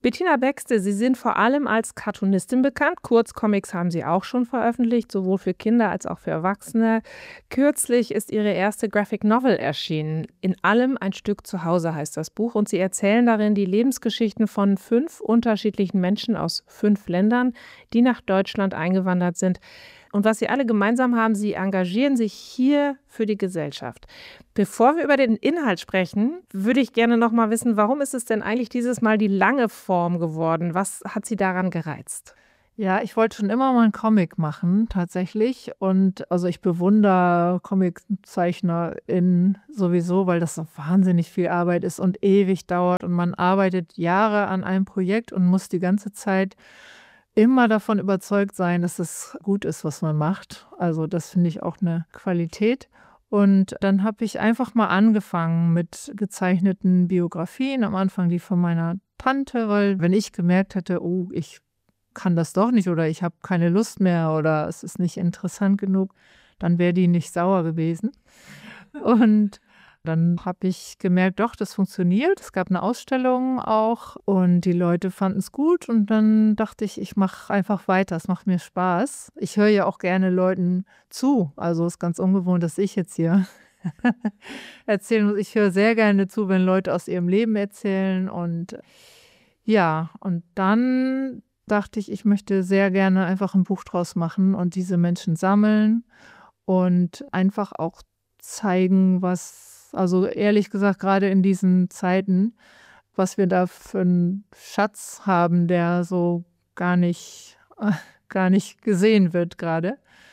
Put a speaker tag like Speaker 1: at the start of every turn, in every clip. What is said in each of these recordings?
Speaker 1: Bettina Baxte, Sie sind vor allem als Cartoonistin bekannt. Kurzcomics haben Sie auch schon veröffentlicht, sowohl für Kinder als auch für Erwachsene. Kürzlich ist Ihre erste Graphic Novel erschienen. In allem ein Stück zu Hause heißt das Buch. Und Sie erzählen darin die Lebensgeschichten von 5 unterschiedlichen Menschen aus 5 Ländern, die nach Deutschland eingewandert sind. Und was sie alle gemeinsam haben, sie engagieren sich hier für die Gesellschaft. Bevor wir über den Inhalt sprechen, würde ich gerne noch mal wissen, warum ist es denn eigentlich dieses Mal die lange Form geworden? Was hat Sie daran gereizt?
Speaker 2: Ja, ich wollte schon immer mal einen Comic machen, tatsächlich. Und also ich bewundere ComiczeichnerInnen sowieso, weil das so wahnsinnig viel Arbeit ist und ewig dauert. Und man arbeitet Jahre an einem Projekt und muss die ganze Zeit immer davon überzeugt sein, dass es gut ist, was man macht. Also das finde ich auch eine Qualität. Und dann habe ich einfach mal angefangen mit gezeichneten Biografien. Am Anfang die von meiner Tante, weil wenn ich gemerkt hätte, oh, ich kann das doch nicht oder ich habe keine Lust mehr oder es ist nicht interessant genug, dann wäre die nicht sauer gewesen. Und dann habe ich gemerkt, doch, das funktioniert. Es gab eine Ausstellung auch und die Leute fanden es gut. Und dann dachte ich, ich mache einfach weiter. Es macht mir Spaß. Ich höre ja auch gerne Leuten zu. Also es ist ganz ungewohnt, dass ich jetzt hier erzählen muss. Ich höre sehr gerne zu, wenn Leute aus ihrem Leben erzählen. Und ja, und dann dachte ich, ich möchte sehr gerne einfach ein Buch draus machen und diese Menschen sammeln und einfach auch zeigen, also ehrlich gesagt, gerade in diesen Zeiten, was wir da für einen Schatz haben, der so gar nicht gesehen wird gerade.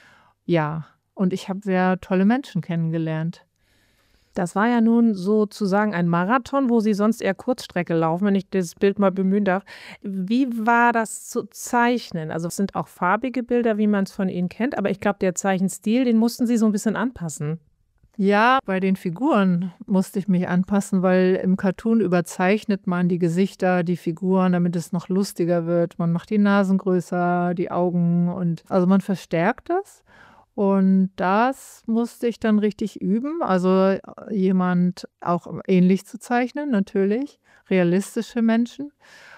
Speaker 2: Ja, und ich habe sehr tolle Menschen kennengelernt.
Speaker 1: Das war ja nun sozusagen ein Marathon, wo Sie sonst eher Kurzstrecke laufen, wenn ich das Bild mal bemühen darf. Wie war das zu zeichnen? Also es sind auch farbige Bilder, wie man es von Ihnen kennt, aber ich glaube, der Zeichenstil, den mussten Sie so ein bisschen anpassen.
Speaker 2: Ja, bei den Figuren musste ich mich anpassen, weil im Cartoon überzeichnet man die Gesichter, die Figuren, damit es noch lustiger wird. Man macht die Nasen größer, die Augen und also man verstärkt das. Und das musste ich dann richtig üben. Also jemand auch ähnlich zu zeichnen, natürlich, realistische Menschen.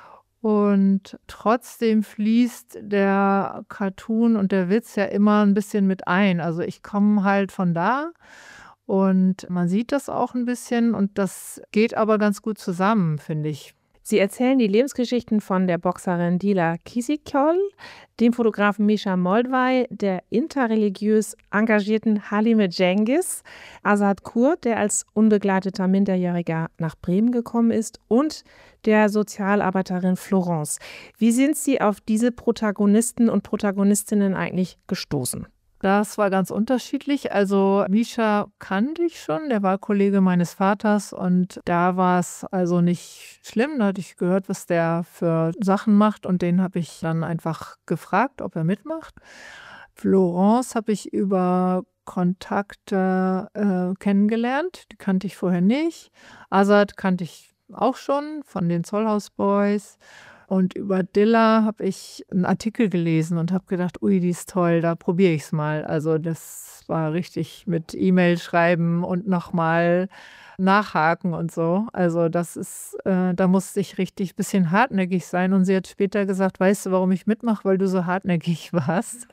Speaker 2: Und trotzdem fließt der Cartoon und der Witz ja immer ein bisschen mit ein. Also ich komme halt von da. Und man sieht das auch ein bisschen und das geht aber ganz gut zusammen, finde ich.
Speaker 1: Sie erzählen die Lebensgeschichten von der Boxerin Dila Kisikol, dem Fotografen Misha Moldvay, der interreligiös engagierten Halime Cengiz, Azad Kurt, der als unbegleiteter Minderjähriger nach Bremen gekommen ist, und der Sozialarbeiterin Florence. Wie sind Sie auf diese Protagonisten und Protagonistinnen eigentlich gestoßen?
Speaker 2: Das war ganz unterschiedlich. Also Misha kannte ich schon, der war Kollege meines Vaters und da war es also nicht schlimm. Da hatte ich gehört, was der für Sachen macht und den habe ich dann einfach gefragt, ob er mitmacht. Florence habe ich über Kontakte kennengelernt, die kannte ich vorher nicht. Azad kannte ich auch schon von den Zollhaus Boys. Und über Dilla habe ich einen Artikel gelesen und habe gedacht, ui, die ist toll, da probiere ich es mal. Also das war richtig mit E-Mail schreiben und nochmal nachhaken und so. Also das ist, da musste ich richtig ein bisschen hartnäckig sein. Und sie hat später gesagt, weißt du, warum ich mitmache? Weil du so hartnäckig warst.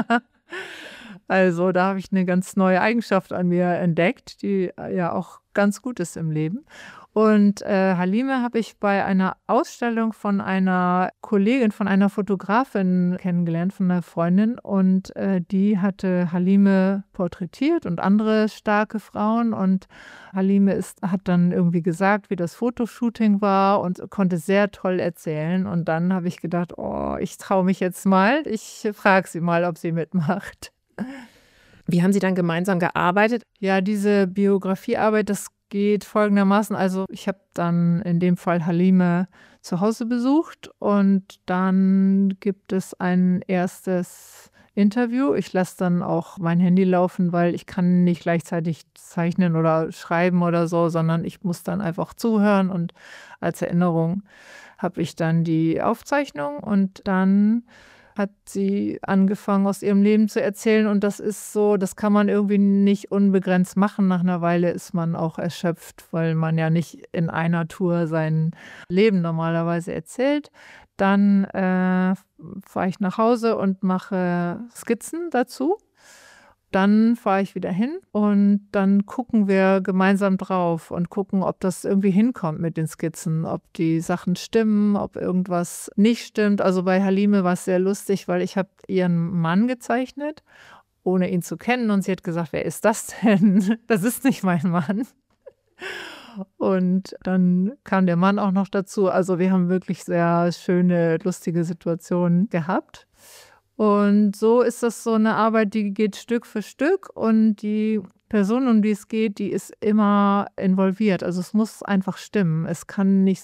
Speaker 2: Also da habe ich eine ganz neue Eigenschaft an mir entdeckt, die ja auch ganz gut ist im Leben. Und Halime habe ich bei einer Ausstellung von einer Kollegin, von einer Fotografin kennengelernt, von einer Freundin. Und die hatte Halime porträtiert und andere starke Frauen. Und Halime hat dann irgendwie gesagt, wie das Fotoshooting war und konnte sehr toll erzählen. Und dann habe ich gedacht, oh, ich traue mich jetzt mal. Ich frage sie mal, ob sie mitmacht.
Speaker 1: Wie haben Sie dann gemeinsam gearbeitet?
Speaker 2: Ja, diese Biografiearbeit, das geht folgendermaßen. Also ich habe dann in dem Fall Halime zu Hause besucht und dann gibt es ein erstes Interview. Ich lasse dann auch mein Handy laufen, weil ich kann nicht gleichzeitig zeichnen oder schreiben oder so, sondern ich muss dann einfach zuhören und als Erinnerung habe ich dann die Aufzeichnung und dann hat sie angefangen, aus ihrem Leben zu erzählen. Und das ist so, das kann man irgendwie nicht unbegrenzt machen. Nach einer Weile ist man auch erschöpft, weil man ja nicht in einer Tour sein Leben normalerweise erzählt. Dann fahre ich nach Hause und mache Skizzen dazu. Dann fahre ich wieder hin und dann gucken wir gemeinsam drauf und gucken, ob das irgendwie hinkommt mit den Skizzen, ob die Sachen stimmen, ob irgendwas nicht stimmt. Also bei Halime war es sehr lustig, weil ich habe ihren Mann gezeichnet, ohne ihn zu kennen. Und sie hat gesagt, wer ist das denn? Das ist nicht mein Mann. Und dann kam der Mann auch noch dazu. Also wir haben wirklich sehr schöne, lustige Situationen gehabt. Und so ist das so eine Arbeit, die geht Stück für Stück und die Person, um die es geht, die ist immer involviert. Also es muss einfach stimmen. Es kann nicht